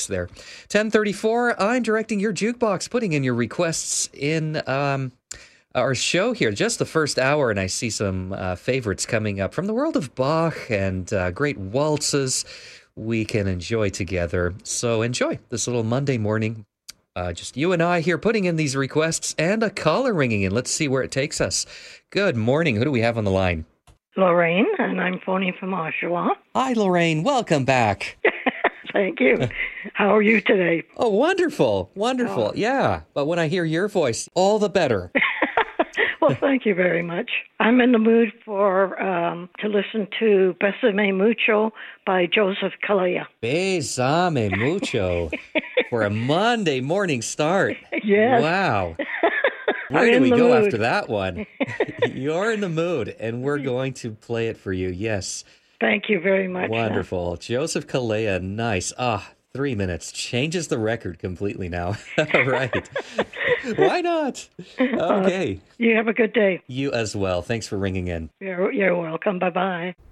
there. 10:34, I'm directing your jukebox, putting in your requests in our show here, just the first hour, and I see some favorites coming up from the world of Bach and great waltzes we can enjoy together. So enjoy this little Monday morning. Just you and I here putting in these requests and a caller ringing in. Let's see where it takes us. Good morning. Who do we have on the line? Lorraine, and I'm phoning from Oshawa. Hi, Lorraine. Welcome back. Thank you. How are you today? Oh, wonderful. Wonderful. Oh. Yeah. But when I hear your voice, all the better. Well, thank you very much. I'm in the mood for to listen to Besame Mucho by Joseph Calleja. Besame mucho for a Monday morning start. Yes. Wow. Where do we go after that one? You're in the mood, and we're going to play it for you. Yes. Thank you very much. Wonderful. Joseph Calleja, nice. 3 minutes. Changes the record completely now. All right. Why not? Okay. You have a good day. You as well. Thanks for ringing in. You're welcome. Bye-bye.